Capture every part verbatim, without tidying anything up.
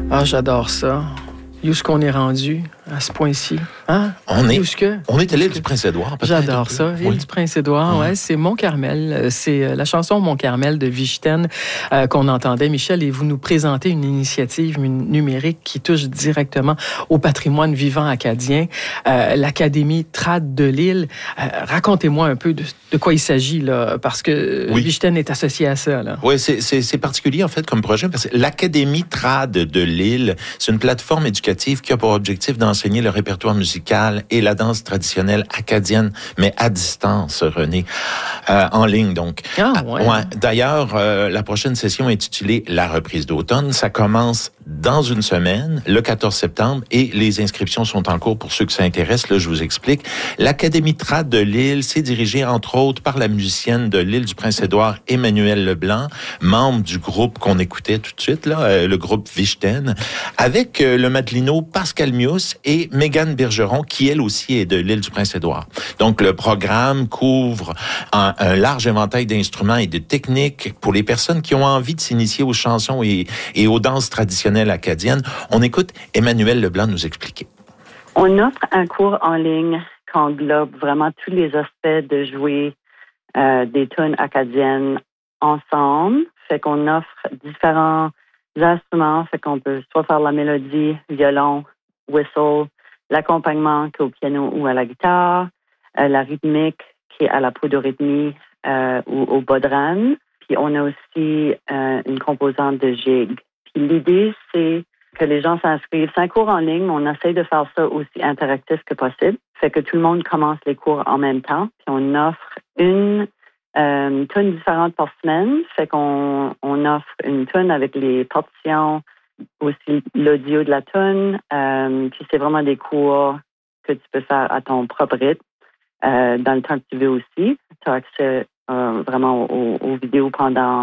Ah, j'adore ça. Où est-ce qu'on est rendu à ce point-ci? Hein? On est, que, on est à l'île du Prince-Édouard, peut-être. J'adore ça. L'île oui. du Prince-Édouard, ouais. ouais. C'est Mont Carmel. C'est la chanson Mont Carmel de Vichten euh, qu'on entendait, Michel, et vous nous présentez une initiative numérique qui touche directement au patrimoine vivant acadien, euh, l'Académie Trad de l'île. Euh, racontez-moi un peu de, de quoi il s'agit, là, parce que oui. Vichten est associé à ça. Là. Oui, c'est, c'est, c'est particulier, en fait, comme projet, parce que l'Académie Trad de l'île, c'est une plateforme éducative qui a pour objectif d'enseigner le répertoire musical et la danse traditionnelle acadienne, mais à distance, René, euh, en ligne donc. Ah, ouais. ouais. D'ailleurs, euh, la prochaine session est intitulée La reprise d'automne. Ça commence dans une semaine, le quatorze septembre, et les inscriptions sont en cours pour ceux que ça intéresse. Là, je vous explique. L'Académie Trad de l'île, c'est dirigée entre autres par la musicienne de l'île du Prince-Édouard, Emmanuelle Leblanc, membre du groupe qu'on écoutait tout de suite, là, euh, le groupe Vichten, avec euh, le matelino Pascal Mius et Mégane Bergeron, qui elle aussi est de l'île du Prince-Édouard. Donc, le programme couvre un, un large éventail d'instruments et de techniques pour les personnes qui ont envie de s'initier aux chansons et, et aux danses traditionnelles acadiennes. On écoute Emmanuelle Leblanc nous expliquer. On offre un cours en ligne qui englobe vraiment tous les aspects de jouer euh, des tunes acadiennes ensemble. Fait qu'on offre différents instruments. Fait qu'on peut soit faire la mélodie, violon, whistle, l'accompagnement qui est au piano ou à la guitare, euh, la rythmique qui est à la podorythmie euh, ou au bodhrán. Puis on a aussi euh, une composante de jig. Puis l'idée, c'est que les gens s'inscrivent. C'est un cours en ligne, mais on essaie de faire ça aussi interactif que possible. Fait que tout le monde commence les cours en même temps. Puis on offre une euh, tune différente par semaine. Fait qu'on on offre une tune avec les partitions, aussi l'audio de la tune. Euh, puis c'est vraiment des cours que tu peux faire à ton propre rythme. Euh, dans le temps que tu veux aussi. Tu as accès euh, vraiment aux, aux vidéos pendant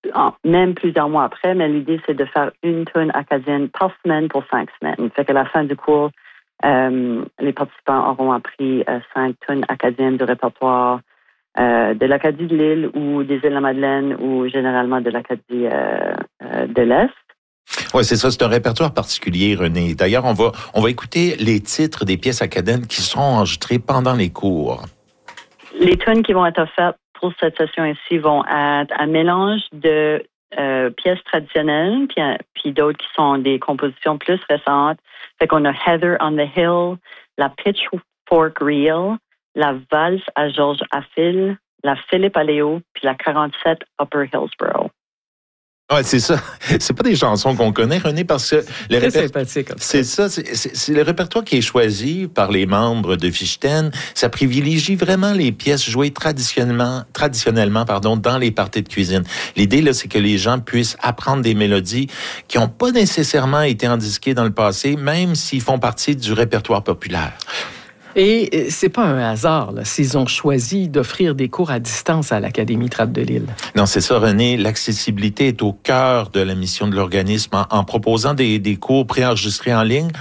même plusieurs mois après, mais l'idée, c'est de faire une tune acadienne par semaine pour cinq semaines. Fait qu'à la fin du cours, euh, les participants auront appris euh, cinq tunes acadiennes du répertoire euh, de l'Acadie de l'île ou des Îles-de-la-Madeleine ou généralement de l'Acadie euh, euh, de l'Est. Oui, c'est ça, c'est un répertoire particulier, René. D'ailleurs, on va, on va écouter les titres des pièces acadiennes qui seront enregistrées pendant les cours. Les tunes qui vont être offertes pour cette session ici vont être un mélange de euh, pièces traditionnelles, puis, puis d'autres qui sont des compositions plus récentes. Fait qu'on a Heather on the Hill, la Pitchfork Reel, la valse à Georges Affil, la Philippe Aléo, puis la quarante-sept Upper Hillsborough. Ouais, c'est ça. C'est pas des chansons qu'on connaît, René, parce que le réper... sympathique. C'est ça. C'est, c'est, c'est le répertoire qui est choisi par les membres de Vichten. Ça privilégie vraiment les pièces jouées traditionnellement, traditionnellement, pardon, dans les parties de cuisine. L'idée là, c'est que les gens puissent apprendre des mélodies qui n'ont pas nécessairement été endisquées dans le passé, même s'ils font partie du répertoire populaire. Et c'est pas un hasard, là, s'ils ont choisi d'offrir des cours à distance à l'Académie Trad de l'île. Non, c'est ça, René. L'accessibilité est au cœur de la mission de l'organisme. En, en proposant des, des cours préenregistrés en ligne,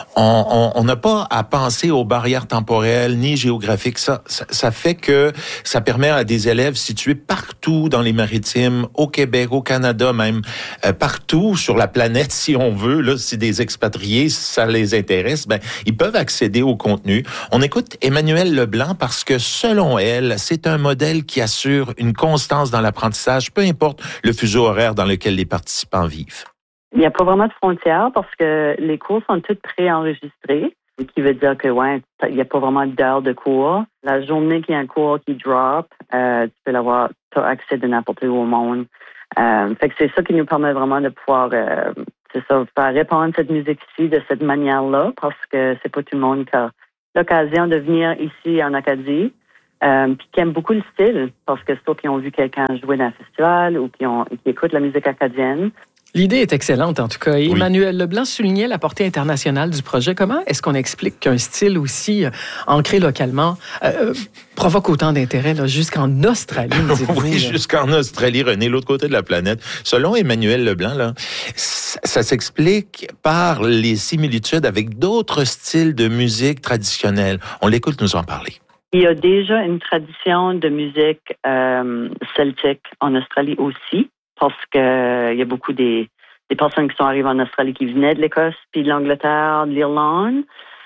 on n'a pas à penser aux barrières temporelles ni géographiques. Ça, ça, ça fait que ça permet à des élèves situés partout dans les maritimes, au Québec, au Canada même, euh, partout sur la planète, si on veut, là, si des expatriés, ça les intéresse, ben, ils peuvent accéder au contenu. On écoute Emmanuelle Leblanc parce que, selon elle, c'est un modèle qui assure une constance dans l'apprentissage, peu importe le fuseau horaire dans lequel les participants vivent. Il n'y a pas vraiment de frontières parce que les cours sont tous préenregistrés, ce qui veut dire que, ouais, il n'y a pas vraiment d'heures de cours. La journée qu'il y a un cours qui drop, euh, tu peux l'avoir, tu as accès de n'importe où au monde. Euh, fait que c'est ça qui nous permet vraiment de pouvoir, euh, c'est ça, faire répandre cette musique-ci de cette manière-là parce que c'est pas tout le monde qui a l'occasion de venir ici en Acadie, euh, puis qui aiment beaucoup le style, parce que c'est ceux qui ont vu quelqu'un jouer dans un festival ou qui, ont, qui écoutent la musique acadienne. L'idée est excellente, en tout cas. Et oui. Emmanuelle Leblanc soulignait la portée internationale du projet. Comment est-ce qu'on explique qu'un style aussi euh, ancré localement euh, provoque autant d'intérêt là, jusqu'en Australie? Oui, là. Jusqu'en Australie, René, l'autre côté de la planète. Selon Emmanuelle Leblanc, là, ça, ça s'explique par les similitudes avec d'autres styles de musique traditionnelle. On l'écoute nous en parler. Il y a déjà une tradition de musique euh, celtique en Australie aussi, parce que il y a beaucoup des, des personnes qui sont arrivées en Australie qui venaient de l'Écosse, puis de l'Angleterre, de l'Irlande.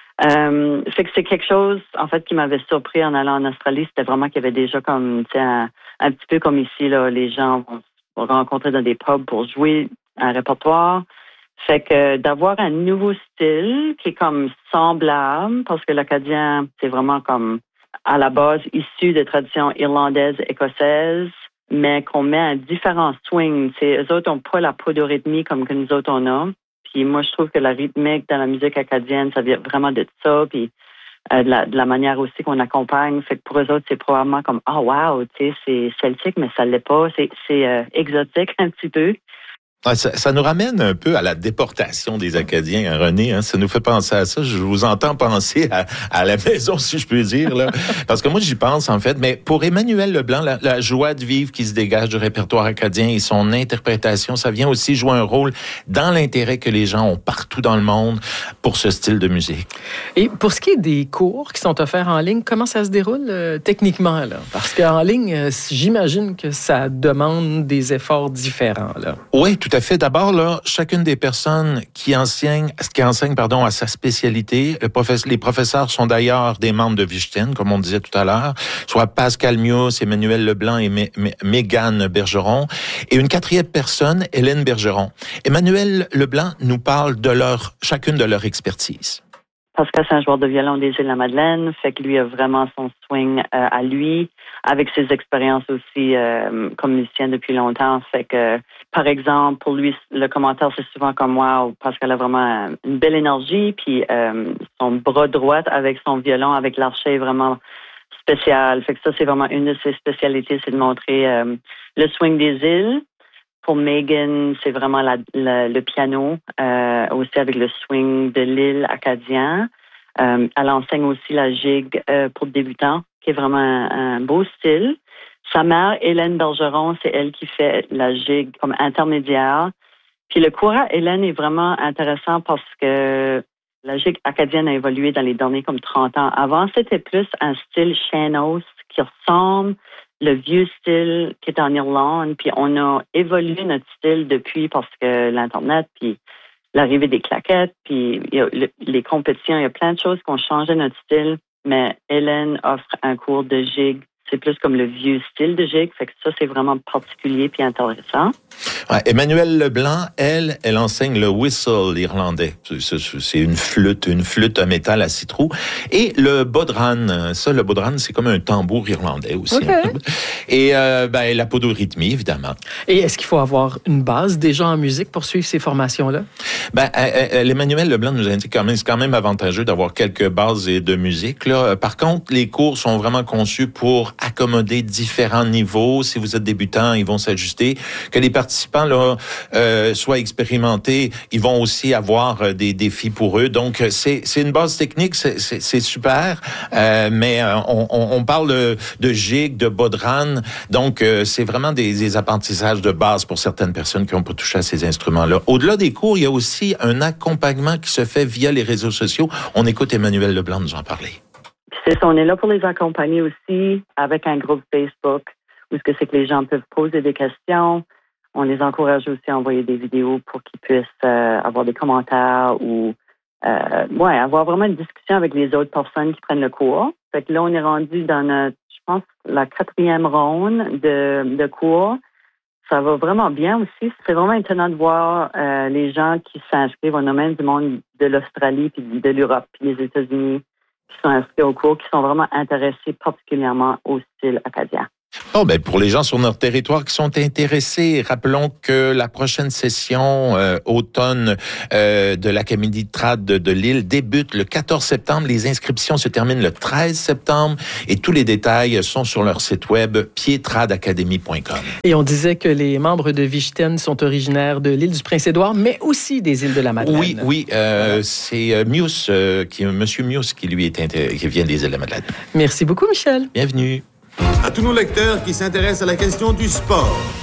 Euh, fait que c'est quelque chose, en fait, qui m'avait surpris en allant en Australie. C'était vraiment qu'il y avait déjà comme, tu sais, un, un petit peu comme ici, là, les gens vont se rencontrer dans des pubs pour jouer un répertoire. Fait que d'avoir un nouveau style qui est comme semblable, parce que l'acadien, c'est vraiment comme à la base issu de traditions irlandaises, écossaises, mais qu'on met un différent swing. C'est, eux autres n'ont pas la podorythmie comme que nous autres on a. Puis moi, je trouve que la rythmique dans la musique acadienne, ça vient vraiment de ça. Puis euh, de, la, de la manière aussi qu'on accompagne. Fait que pour eux autres, c'est probablement comme « Ah, oh, wow, tu sais, c'est celtique, mais ça l'est pas. » C'est, c'est euh, exotique un petit peu. Ça, ça nous ramène un peu à la déportation des Acadiens, hein, René. Hein, ça nous fait penser à ça. Je vous entends penser à, à la maison, si je peux dire, là, parce que moi j'y pense en fait. Mais pour Emmanuel Leblanc, la, la joie de vivre qui se dégage du répertoire acadien et son interprétation, ça vient aussi jouer un rôle dans l'intérêt que les gens ont partout dans le monde pour ce style de musique. Et pour ce qui est des cours qui sont offerts en ligne, comment ça se déroule euh, techniquement là? Parce qu'en ligne, euh, j'imagine que ça demande des efforts différents là. Oui, tout à fait. D'abord, là, chacune des personnes qui enseignent, qui enseignent, pardon, à sa spécialité, le professeur, les professeurs sont d'ailleurs des membres de Vichten, comme on disait tout à l'heure, soit Pascal Mius, Emmanuel Leblanc et Mé- Mé- Mégane Bergeron, et une quatrième personne, Hélène Bergeron. Emmanuel Leblanc nous parle de leur, chacune de leur expertise. Pascal, c'est un joueur de violon des Îles-de-la-Madeleine, fait que lui a vraiment son swing euh, à lui, avec ses expériences aussi euh, comme musicien depuis longtemps. Fait que, par exemple, pour lui, le commentaire, c'est souvent comme moi, wow, Pascal a vraiment une belle énergie, puis euh, son bras droit avec son violon, avec l'archet, est vraiment spécial. Fait que ça, c'est vraiment une de ses spécialités, c'est de montrer euh, le swing des îles. Pour Megan, c'est vraiment la, la, le piano, euh, aussi avec le swing de l'île acadien. Euh, elle enseigne aussi la gigue euh, pour débutants, qui est vraiment un, un beau style. Sa mère, Hélène Bergeron, c'est elle qui fait la gigue comme intermédiaire. Puis le cours à Hélène est vraiment intéressant parce que la gigue acadienne a évolué dans les derniers comme trente ans. Avant, c'était plus un style Sean-Nós qui ressemble le vieux style qui est en Irlande, puis on a évolué notre style depuis parce que l'Internet, puis l'arrivée des claquettes, puis il y a le, les compétitions, il y a plein de choses qui ont changé notre style, mais Hélène offre un cours de gigue. C'est plus comme le vieux style de gigue, fait que ça, c'est vraiment particulier puis intéressant. Ouais, Emmanuel Leblanc, elle, elle enseigne le whistle irlandais. C'est une flûte, une flûte à métal à six trous. Et le bodhran, ça, le bodhran, c'est comme un tambour irlandais aussi. Okay. Et euh, ben, la podorythmie, évidemment. Et est-ce qu'il faut avoir une base déjà en musique pour suivre ces formations-là? Ben, Emmanuel Leblanc nous indique quand même, c'est quand même avantageux d'avoir quelques bases de musique, là. Par contre, les cours sont vraiment conçus pour accommoder différents niveaux. Si vous êtes débutant, ils vont s'ajuster. Que les participants là euh, soient expérimentés, ils vont aussi avoir des défis pour eux. Donc, c'est, c'est une base technique, c'est, c'est, c'est super, euh, mais on, on, on parle de, de gigue, de bodhran. Donc, euh, c'est vraiment des, des apprentissages de base pour certaines personnes qui n'ont pas touché à ces instruments-là. Au-delà des cours, il y a aussi un accompagnement qui se fait via les réseaux sociaux. On écoute Emmanuel Leblanc nous en parler. C'est ça, on est là pour les accompagner aussi avec un groupe Facebook où ce que c'est que les gens peuvent poser des questions. On les encourage aussi à envoyer des vidéos pour qu'ils puissent euh, avoir des commentaires ou euh, ouais, avoir vraiment une discussion avec les autres personnes qui prennent le cours. Fait que là, on est rendu dans notre, je pense, la quatrième ronde de, de cours. Ça va vraiment bien aussi. C'est vraiment étonnant de voir euh, les gens qui s'inscrivent. On a même du monde de l'Australie, puis de l'Europe, puis des États-Unis qui sont inscrits au cours, qui sont vraiment intéressés particulièrement au style acadien. Oh, ben pour les gens sur notre territoire qui sont intéressés, rappelons que la prochaine session euh, automne euh, de l'Académie trad de, de Lille débute le quatorze septembre. Les inscriptions se terminent le treize septembre et tous les détails sont sur leur site web pied trad academy point com. Et on disait que les membres de Vichten sont originaires de l'île du Prince-Édouard, mais aussi des îles de la Madeleine. Oui, oui, euh, voilà. C'est euh, Mius, euh, qui, Monsieur Mius qui lui est inter... qui vient des îles de la Madeleine. Merci beaucoup, Michel. Bienvenue. À tous nos lecteurs qui s'intéressent à la question du sport,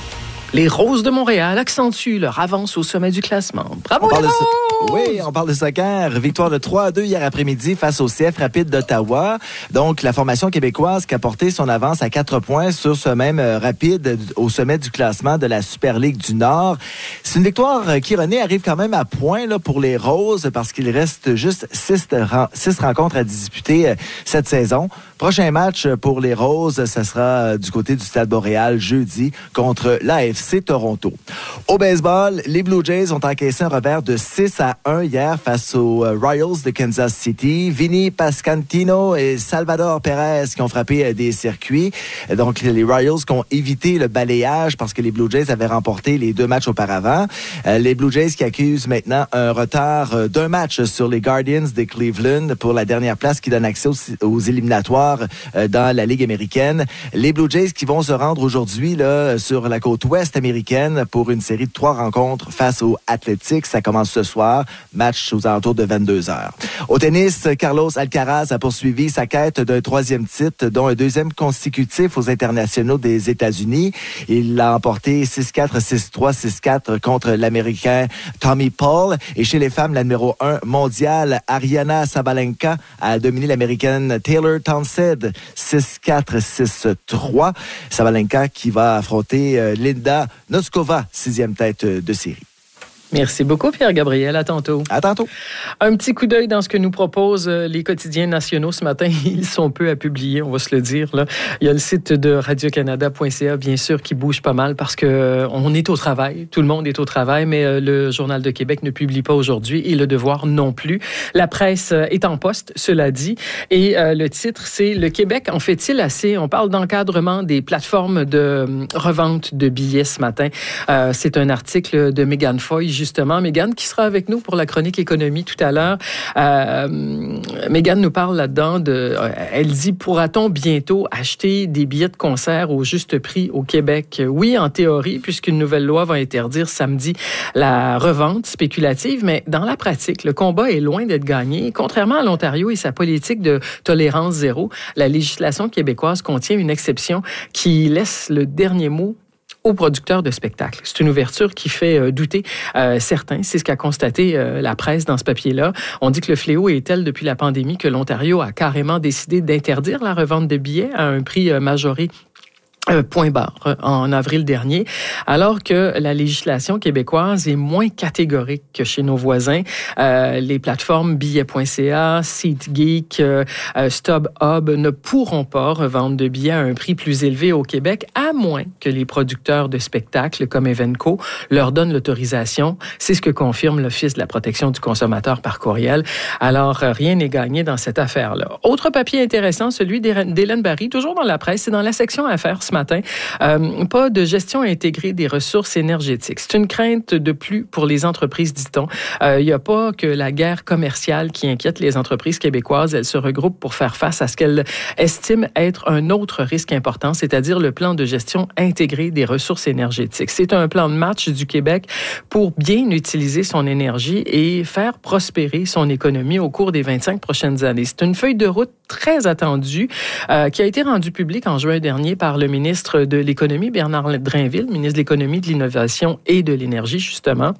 Les Roses de Montréal accentuent leur avance au sommet du classement. Bravo on les Roses! So- oui, on parle de soccer. Victoire de trois à deux hier après-midi face au C F Rapide d'Ottawa. Donc, la formation québécoise qui a porté son avance à quatre points sur ce même Rapide au sommet du classement de la Super Ligue du Nord. C'est une victoire qui, René, arrive quand même à point là, pour les Roses parce qu'il reste juste six, six rencontres à disputer cette saison. Prochain match pour les Roses, ça sera du côté du Stade Boréal jeudi contre l'A F C Toronto. Au baseball, les Blue Jays ont encaissé un revers de six à un hier face aux Royals de Kansas City. Vinny Pascantino et Salvador Perez qui ont frappé des circuits. Donc, les Royals qui ont évité le balayage parce que les Blue Jays avaient remporté les deux matchs auparavant. Les Blue Jays qui accusent maintenant un retard d'un match sur les Guardians de Cleveland pour la dernière place qui donne accès aux, aux éliminatoires dans la Ligue américaine. Les Blue Jays qui vont se rendre aujourd'hui là, sur la côte ouest américaine pour une série de trois rencontres face aux Athletics. Ça commence ce soir. Match aux alentours de vingt-deux heures. Au tennis, Carlos Alcaraz a poursuivi sa quête d'un troisième titre, dont un deuxième consécutif aux internationaux des États-Unis. Il l'a emporté six quatre, six trois, six quatre contre l'Américain Tommy Paul. Et chez les femmes, la numéro un mondiale, Ariana Sabalenka, a dominé l'Américaine Taylor Townsend six quatre, six trois. Sabalenka qui va affronter euh, Linda Noskova, sixième tête de série. Merci beaucoup, Pierre-Gabriel. À tantôt. À tantôt. Un petit coup d'œil dans ce que nous proposent les quotidiens nationaux ce matin. Ils sont peu à publier, on va se le dire. Là. Il y a le site de radio canada point c a, bien sûr, qui bouge pas mal parce qu'on est au travail. Tout le monde est au travail, mais le Journal de Québec ne publie pas aujourd'hui et Le Devoir non plus. La presse est en poste, cela dit. Et euh, le titre, c'est « Le Québec en fait-il assez ?» On parle d'encadrement des plateformes de revente de billets ce matin. Euh, c'est un article de Mégane Foy, justement. Mégane qui sera avec nous pour la chronique économie tout à l'heure. Euh, Mégane nous parle là-dedans de... Elle dit, pourra-t-on bientôt acheter des billets de concert au juste prix au Québec? Oui, en théorie, puisqu'une nouvelle loi va interdire samedi la revente spéculative, mais dans la pratique, le combat est loin d'être gagné. Contrairement à l'Ontario et sa politique de tolérance zéro, la législation québécoise contient une exception qui laisse le dernier mot aux producteurs de spectacles. C'est une ouverture qui fait euh, douter euh, certains. C'est ce qu'a constaté euh, la presse dans ce papier-là. On dit que le fléau est tel depuis la pandémie que l'Ontario a carrément décidé d'interdire la revente de billets à un prix euh, majoré. Euh, point barre en avril dernier, alors que la législation québécoise est moins catégorique que chez nos voisins. Euh, les plateformes billets point c a, SeatGeek, euh, StubHub ne pourront pas revendre de billets à un prix plus élevé au Québec, à moins que les producteurs de spectacles comme Evenco leur donnent l'autorisation. C'est ce que confirme l'Office de la protection du consommateur par courriel. Alors, rien n'est gagné dans cette affaire-là. Autre papier intéressant, celui d'Hélène Barry, toujours dans la presse, c'est dans la section affaires ce matin. Euh, pas de gestion intégrée des ressources énergétiques. C'est une crainte de plus pour les entreprises, dit-on. Il euh, n'y a pas que la guerre commerciale qui inquiète les entreprises québécoises. Elles se regroupent pour faire face à ce qu'elles estiment être un autre risque important, c'est-à-dire le plan de gestion intégrée des ressources énergétiques. C'est un plan de match du Québec pour bien utiliser son énergie et faire prospérer son économie au cours des vingt-cinq prochaines années. C'est une feuille de route très attendue euh, qui a été rendue publique en juin dernier par le ministre de l'Économie, Bernard Drainville, ministre de l'Économie, de l'Innovation et de l'Énergie, justement.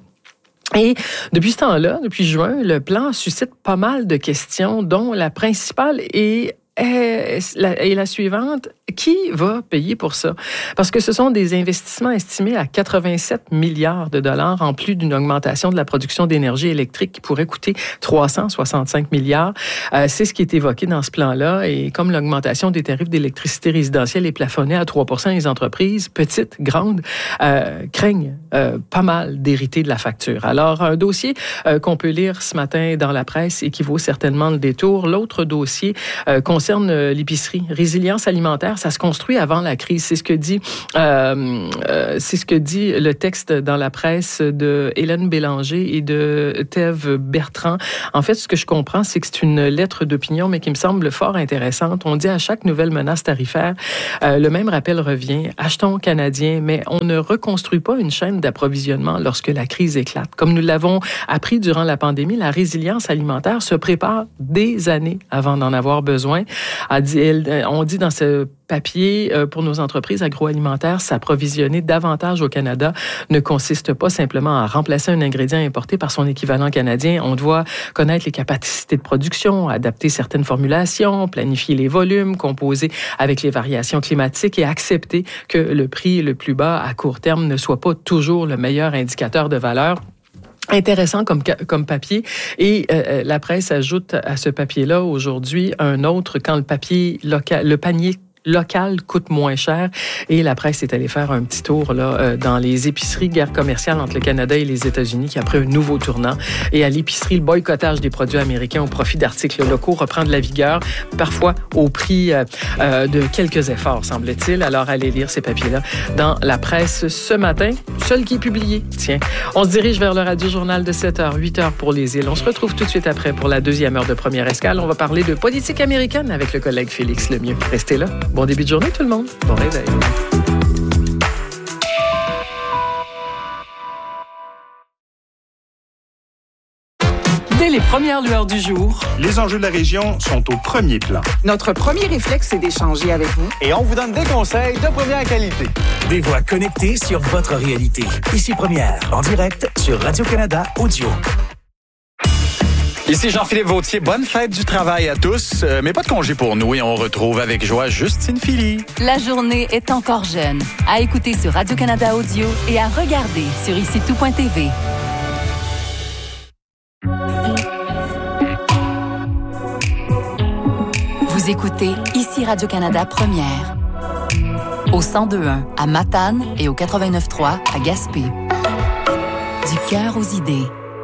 Et depuis ce temps-là, depuis juin, le plan suscite pas mal de questions, dont la principale est est la, est la suivante. Qui va payer pour ça? Parce que ce sont des investissements estimés à quatre-vingt-sept milliards de dollars, en plus d'une augmentation de la production d'énergie électrique qui pourrait coûter trois cent soixante-cinq milliards. Euh, c'est ce qui est évoqué dans ce plan-là. Et comme l'augmentation des tarifs d'électricité résidentielle est plafonnée à trois pour cent, les entreprises, petites, grandes, euh, craignent euh, pas mal d'hériter de la facture. Alors, un dossier euh, qu'on peut lire ce matin dans la presse et qui vaut certainement le détour. L'autre dossier euh, concerne l'épicerie. Résilience alimentaire, ça se construit avant la crise. C'est ce que dit, euh, euh, c'est ce que dit le texte dans la presse de Hélène Bélanger et de Thève Bertrand. En fait, ce que je comprends, c'est que c'est une lettre d'opinion, mais qui me semble fort intéressante. On dit à chaque nouvelle menace tarifaire, euh, le même rappel revient. Achetons canadien, mais on ne reconstruit pas une chaîne d'approvisionnement lorsque la crise éclate. Comme nous l'avons appris durant la pandémie, la résilience alimentaire se prépare des années avant d'en avoir besoin. A dit, elle, on dit dans ce papier, euh, pour nos entreprises agroalimentaires, s'approvisionner davantage au Canada ne consiste pas simplement à remplacer un ingrédient importé par son équivalent canadien. On doit connaître les capacités de production, adapter certaines formulations, planifier les volumes, composer avec les variations climatiques et accepter que le prix le plus bas à court terme ne soit pas toujours le meilleur indicateur de valeur. Intéressant comme, comme papier. Et euh, la presse ajoute à ce papier-là aujourd'hui un autre quand le papier local, le panier local coûte moins cher. Et la presse est allée faire un petit tour là euh, dans les épiceries, guerre commerciale entre le Canada et les États-Unis qui a pris un nouveau tournant. Et à l'épicerie, le boycottage des produits américains au profit d'articles locaux reprend de la vigueur, parfois au prix euh, euh, de quelques efforts, semble-t-il. Alors, allez lire ces papiers-là dans la presse ce matin, seul qui est publié. Tiens, on se dirige vers le Radio-Journal de sept heures, huit heures pour les îles. On se retrouve tout de suite après pour la deuxième heure de Première Escale. On va parler de politique américaine avec le collègue Félix Lemieux. Restez là. Bon début de journée, tout le monde. Bon réveil. Dès les premières lueurs du jour, les enjeux de la région sont au premier plan. Notre premier réflexe, c'est d'échanger avec vous. Et on vous donne des conseils de première qualité. Des voix connectées sur votre réalité. Ici Première, en direct sur Radio-Canada Audio. Ici Jean-Philippe Vautier, bonne fête du travail à tous, euh, mais pas de congé pour nous et on retrouve avec joie Justine Philly. La journée est encore jeune. À écouter sur Radio-Canada Audio et à regarder sur ici tout point t v. Vous écoutez ici Radio-Canada Première. Au cent deux point un à Matane et au quatre-vingt-neuf point trois à Gaspé. Du cœur aux idées.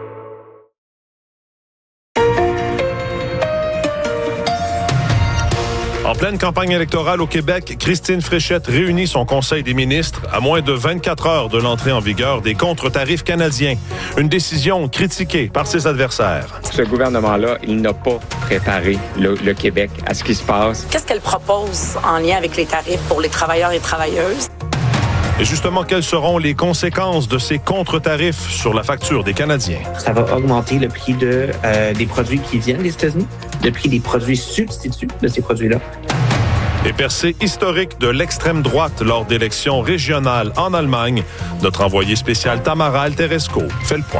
En pleine campagne électorale au Québec, Christine Fréchette réunit son conseil des ministres à moins de vingt-quatre heures de l'entrée en vigueur des contre-tarifs canadiens. Une décision critiquée par ses adversaires. Ce gouvernement-là, il n'a pas préparé le, le Québec à ce qui se passe. Qu'est-ce qu'elle propose en lien avec les tarifs pour les travailleurs et travailleuses? Et justement, quelles seront les conséquences de ces contre-tarifs sur la facture des Canadiens? Ça va augmenter le prix de, euh, des produits qui viennent des États-Unis, le prix des produits substituts de ces produits-là. Les percées historiques de l'extrême droite lors d'élections régionales en Allemagne. Notre envoyé spécial Tamara Alteresco fait le point.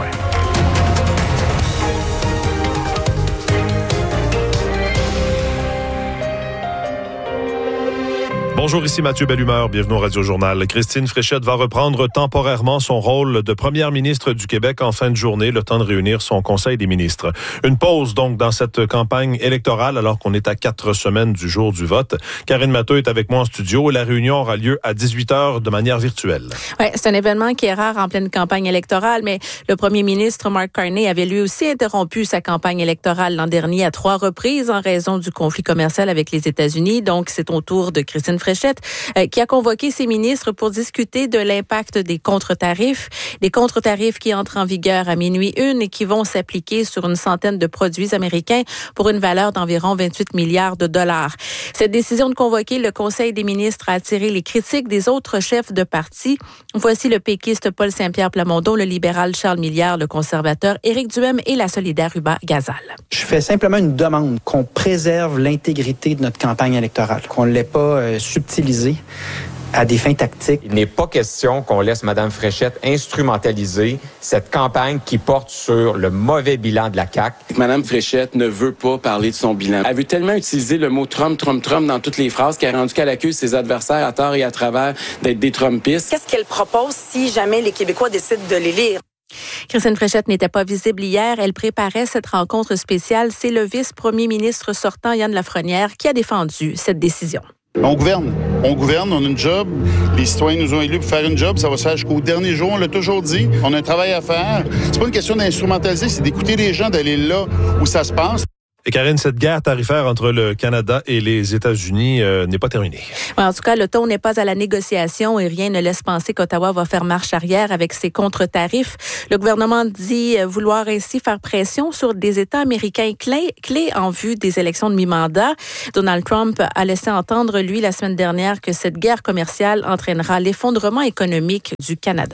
Bonjour, ici Mathieu Bellumeur. Bienvenue au Radio-Journal. Christine Fréchette va reprendre temporairement son rôle de première ministre du Québec en fin de journée, le temps de réunir son conseil des ministres. Une pause donc dans cette campagne électorale alors qu'on est à quatre semaines du jour du vote. Karine Matteux est avec moi en studio et la réunion aura lieu à dix-huit heures de manière virtuelle. Oui, c'est un événement qui est rare en pleine campagne électorale, mais le premier ministre Mark Carney avait lui aussi interrompu sa campagne électorale l'an dernier à trois reprises en raison du conflit commercial avec les États-Unis. Donc, c'est au tour de Christine Fréchette euh, qui a convoqué ses ministres pour discuter de l'impact des contre-tarifs. Des contre-tarifs qui entrent en vigueur à minuit une et qui vont s'appliquer sur une centaine de produits américains pour une valeur d'environ vingt-huit milliards de dollars. Cette décision de convoquer le Conseil des ministres a attiré les critiques des autres chefs de parti. Voici le péquiste Paul Saint-Pierre Plamondon, le libéral Charles Milliard, le conservateur Éric Duhem et la solidaire Ruba Gazal. Je fais simplement une demande qu'on préserve l'intégrité de notre campagne électorale, qu'on ne l'ait pas euh, subtilisée à des fins tactiques. Il n'est pas question qu'on laisse Mme Fréchette instrumentaliser cette campagne qui porte sur le mauvais bilan de la C A Q. Mme Fréchette ne veut pas parler de son bilan. Elle veut tellement utiliser le mot Trump, Trump, Trump dans toutes les phrases qu'elle a rendu qu'elle accuse ses adversaires à tort et à travers d'être des Trumpistes. Qu'est-ce qu'elle propose si jamais les Québécois décident de l'élire? Christine Fréchette n'était pas visible hier. Elle préparait cette rencontre spéciale. C'est le vice-premier ministre sortant, Yann Lafrenière, qui a défendu cette décision. On gouverne. On gouverne, on a une job. Les citoyens nous ont élus pour faire une job. Ça va se faire jusqu'au dernier jour. On l'a toujours dit. On a un travail à faire. C'est pas une question d'instrumentaliser, c'est d'écouter les gens, d'aller là où ça se passe. Et Karine, cette guerre tarifaire entre le Canada et les États-Unis euh, n'est pas terminée. Ouais, en tout cas, le ton n'est pas à la négociation et rien ne laisse penser qu'Ottawa va faire marche arrière avec ses contre-tarifs. Le gouvernement dit vouloir ainsi faire pression sur des États américains clés, clés en vue des élections de mi-mandat. Donald Trump a laissé entendre, lui, la semaine dernière, que cette guerre commerciale entraînera l'effondrement économique du Canada.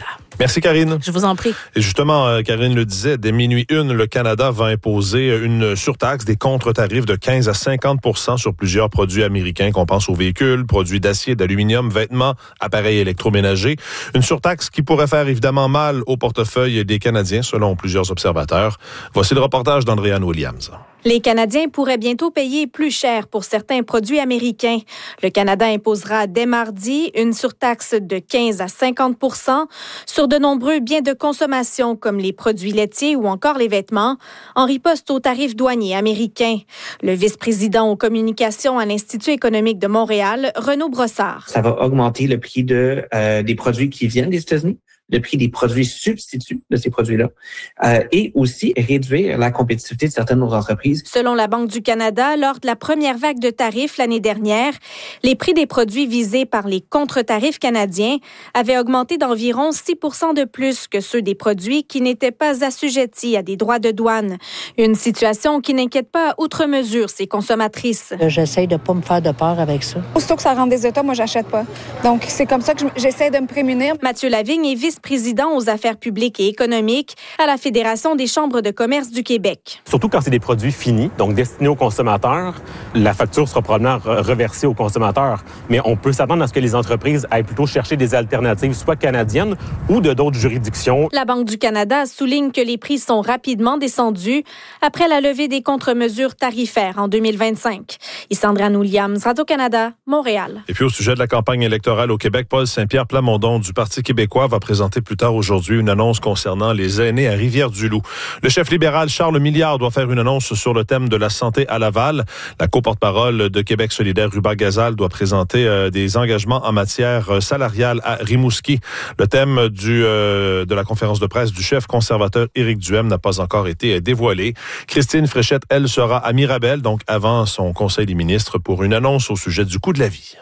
Merci, Karine. Je vous en prie. Et justement, Karine le disait, dès minuit une, le Canada va imposer une surtaxe, des contre-tarifs de quinze à cinquante pour cent sur plusieurs produits américains, qu'on pense aux véhicules, produits d'acier, d'aluminium, vêtements, appareils électroménagers. Une surtaxe qui pourrait faire évidemment mal au portefeuille des Canadiens, selon plusieurs observateurs. Voici le reportage d'Andréane Williams. Les Canadiens pourraient bientôt payer plus cher pour certains produits américains. Le Canada imposera dès mardi une surtaxe de quinze à cinquante pour cent sur de nombreux biens de consommation comme les produits laitiers ou encore les vêtements, en riposte aux tarifs douaniers américains. Le vice-président aux communications à l'Institut économique de Montréal, Renaud Brossard. Ça va augmenter le prix de, euh, des produits qui viennent des États-Unis, le prix des produits substituts de ces produits-là, euh, et aussi réduire la compétitivité de certaines de nos entreprises. Selon la Banque du Canada, lors de la première vague de tarifs l'année dernière, les prix des produits visés par les contre-tarifs canadiens avaient augmenté d'environ six pour cent de plus que ceux des produits qui n'étaient pas assujettis à des droits de douane. Une situation qui n'inquiète pas outre mesure ces consommatrices. J'essaie de ne pas me faire de peur avec ça. Aussitôt que ça rentre des États, moi, j'achète pas. Donc, c'est comme ça que j'essaie de me prémunir. Mathieu Lavigne est vice-président aux affaires publiques et économiques à la Fédération des chambres de commerce du Québec. Surtout quand c'est des produits finis, donc destinés aux consommateurs, la facture sera probablement reversée aux consommateurs. Mais on peut s'attendre à ce que les entreprises aillent plutôt chercher des alternatives, soit canadiennes ou de d'autres juridictions. La Banque du Canada souligne que les prix sont rapidement descendus après la levée des contre-mesures tarifaires en deux mille vingt-cinq. Isandra Williams, Radio-Canada, Montréal. Et puis au sujet de la campagne électorale au Québec, Paul Saint-Pierre Plamondon du Parti québécois va présenter plus tard aujourd'hui une annonce concernant les aînés à Rivière-du-Loup. Le chef libéral Charles Milliard doit faire une annonce sur le thème de la santé à Laval. La co-porte-parole de Québec solidaire, Ruba Gazal, doit présenter euh, des engagements en matière salariale à Rimouski. Le thème du, euh, de la conférence de presse du chef conservateur Éric Duhem n'a pas encore été dévoilé. Christine Fréchette, elle, sera à Mirabel, donc avant son conseil des ministres, pour une annonce au sujet du coût de la vie.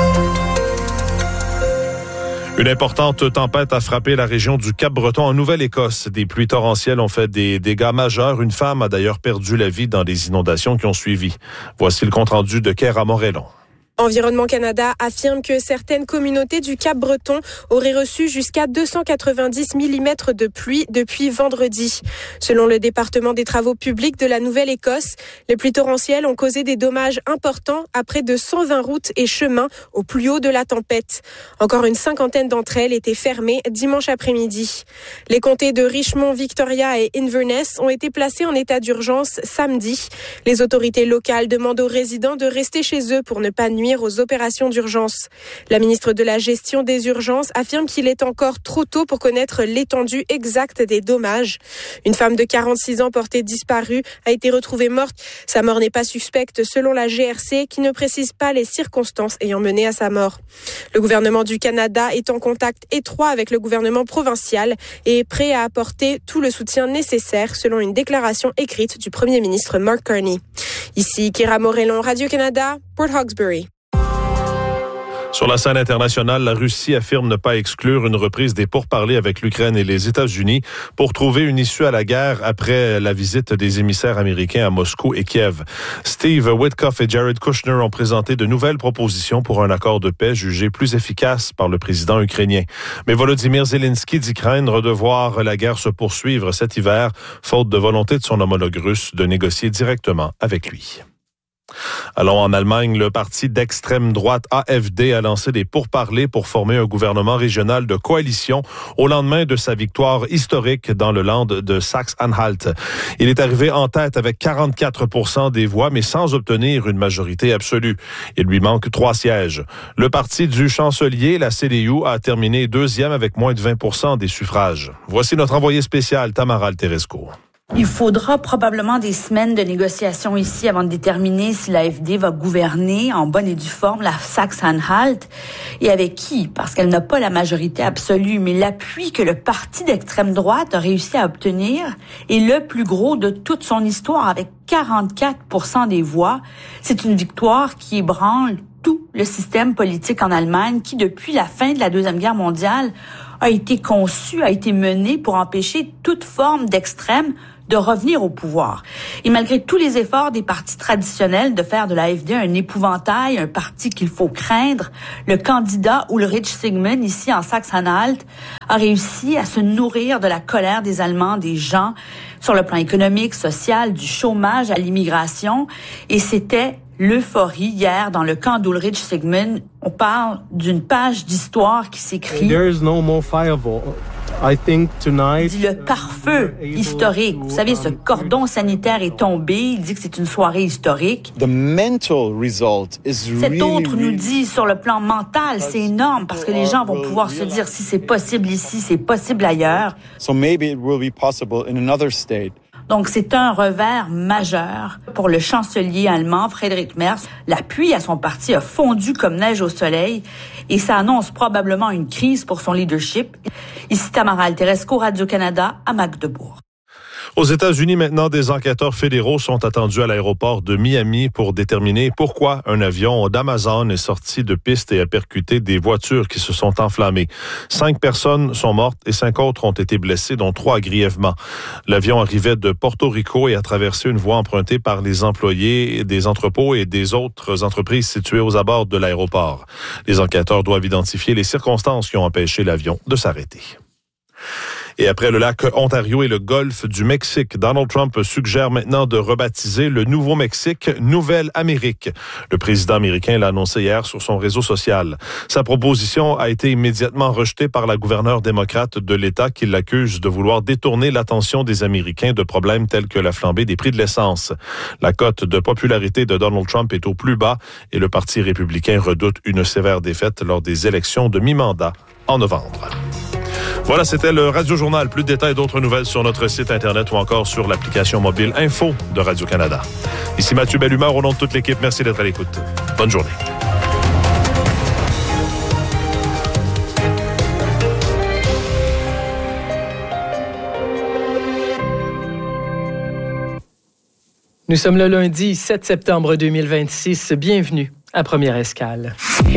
Une importante tempête a frappé la région du Cap-Breton en Nouvelle-Écosse. Des pluies torrentielles ont fait des dégâts majeurs. Une femme a d'ailleurs perdu la vie dans les inondations qui ont suivi. Voici le compte-rendu de Kéra Morellon. Environnement Canada affirme que certaines communautés du Cap-Breton auraient reçu jusqu'à deux cent quatre-vingt-dix millimètres de pluie depuis vendredi. Selon le département des travaux publics de la Nouvelle-Écosse, les pluies torrentielles ont causé des dommages importants à près de cent vingt routes et chemins au plus haut de la tempête. Encore une cinquantaine d'entre elles étaient fermées dimanche après-midi. Les comtés de Richmond, Victoria et Inverness ont été placés en état d'urgence samedi. Les autorités locales demandent aux résidents de rester chez eux pour ne pas nuire aux opérations d'urgence. La ministre de la Gestion des urgences affirme qu'il est encore trop tôt pour connaître l'étendue exacte des dommages. Une femme de quarante-six ans portée disparue a été retrouvée morte. Sa mort n'est pas suspecte selon la G R C qui ne précise pas les circonstances ayant mené à sa mort. Le gouvernement du Canada est en contact étroit avec le gouvernement provincial et est prêt à apporter tout le soutien nécessaire selon une déclaration écrite du premier ministre Mark Carney. Ici Kéra Morellon, Radio-Canada, Port Hawkesbury. Sur la scène internationale, la Russie affirme ne pas exclure une reprise des pourparlers avec l'Ukraine et les États-Unis pour trouver une issue à la guerre après la visite des émissaires américains à Moscou et Kiev. Steve Witkoff et Jared Kushner ont présenté de nouvelles propositions pour un accord de paix jugé plus efficace par le président ukrainien. Mais Volodymyr Zelensky dit craindre de voir la guerre se poursuivre cet hiver, faute de volonté de son homologue russe de négocier directement avec lui. Allons en Allemagne, le parti d'extrême droite A F D a lancé des pourparlers pour former un gouvernement régional de coalition au lendemain de sa victoire historique dans le land de Saxe-Anhalt. Il est arrivé en tête avec quarante-quatre pour cent des voix, mais sans obtenir une majorité absolue. Il lui manque trois sièges. Le parti du chancelier, la C D U, a terminé deuxième avec moins de vingt pour cent des suffrages. Voici notre envoyé spécial, Tamara Alteresco. Il faudra probablement des semaines de négociations ici avant de déterminer si l'A F D va gouverner en bonne et due forme la Saxe-Anhalt et avec qui, parce qu'elle n'a pas la majorité absolue, mais l'appui que le parti d'extrême droite a réussi à obtenir est le plus gros de toute son histoire avec quarante-quatre pour cent des voix. C'est une victoire qui ébranle tout le système politique en Allemagne qui, depuis la fin de la Deuxième Guerre mondiale, a été conçu, a été mené pour empêcher toute forme d'extrême, de revenir au pouvoir. Et malgré tous les efforts des partis traditionnels de faire de l'A F D un épouvantail, un parti qu'il faut craindre, le candidat Ulrich Sigmund, ici en Saxe-Anhalt, a réussi à se nourrir de la colère des Allemands, des gens, sur le plan économique, social, du chômage à l'immigration. Et c'était l'euphorie hier dans le camp d'Ulrich Sigmund. On parle d'une page d'histoire qui s'écrit. There is no more fireball. I think tonight, il dit le pare-feu historique. Vous savez, ce cordon sanitaire est tombé. Il dit que c'est une soirée historique. The mental result is Cet really, autre nous really... dit sur le plan mental, c'est énorme parce que les gens vont pouvoir se dire si c'est possible ici, c'est possible ailleurs. So maybe it will be possible in another state. Donc, c'est un revers majeur pour le chancelier allemand Friedrich Merz. L'appui à son parti a fondu comme neige au soleil et ça annonce probablement une crise pour son leadership. Ici Tamara Alteresco, Radio-Canada, à Magdebourg. Aux États-Unis, maintenant, des enquêteurs fédéraux sont attendus à l'aéroport de Miami pour déterminer pourquoi un avion d'Amazon est sorti de piste et a percuté des voitures qui se sont enflammées. Cinq personnes sont mortes et cinq autres ont été blessées, dont trois grièvement. L'avion arrivait de Porto Rico et a traversé une voie empruntée par les employés des entrepôts et des autres entreprises situées aux abords de l'aéroport. Les enquêteurs doivent identifier les circonstances qui ont empêché l'avion de s'arrêter. Et après le lac Ontario et le golfe du Mexique, Donald Trump suggère maintenant de rebaptiser le Nouveau-Mexique Nouvelle-Amérique. Le président américain l'a annoncé hier sur son réseau social. Sa proposition a été immédiatement rejetée par la gouverneure démocrate de l'État qui l'accuse de vouloir détourner l'attention des Américains de problèmes tels que la flambée des prix de l'essence. La cote de popularité de Donald Trump est au plus bas et le Parti républicain redoute une sévère défaite lors des élections de mi-mandat en novembre. Voilà, c'était le Radio-Journal. Plus de détails et d'autres nouvelles sur notre site Internet ou encore sur l'application mobile Info de Radio-Canada. Ici Mathieu Bellumeur, au nom de toute l'équipe, merci d'être à l'écoute. Bonne journée. Nous sommes le lundi sept septembre deux mille vingt-six. Bienvenue à Première Escale.